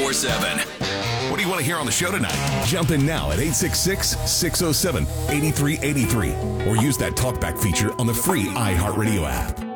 24/7. What do you want to hear on the show tonight? Jump in now at 866-607-8383 or use that talkback feature on the free iHeartRadio app.